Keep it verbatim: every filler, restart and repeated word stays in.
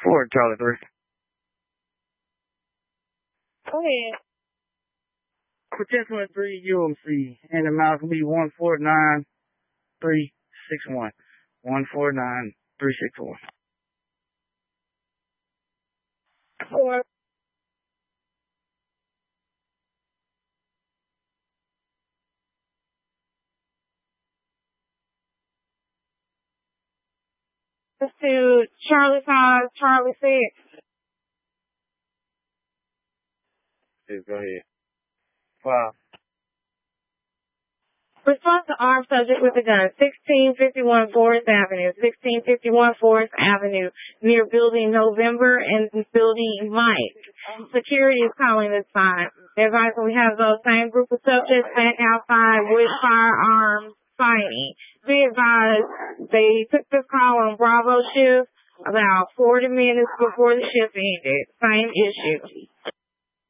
Ford Charlie three. Go ahead. Potential three U M C, and the amount can be one four nine three six one. One four nine three six one. Four. Let's do Charlie five, Charlie six. Yes, go ahead. Five. Response to armed subject with a gun, sixteen fifty-one Forest Avenue, sixteen fifty-one Forest Avenue, near building November and building Mike. Security is calling this time. They're advising we have those same group of subjects back outside with firearms fighting. Be advised, they took this call on Bravo shift about forty minutes before the shift ended. Same issue.